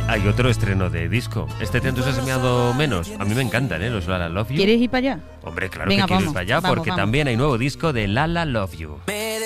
hay otro estreno de disco. ¿Este te ha entusiasmado menos? A mí me encantan, los Lala Love You. ¿Quieres ir para allá? Hombre, claro Venga, que quiero vamos, ir para allá vamos, porque vamos. también hay nuevo disco de Lala Love You. Me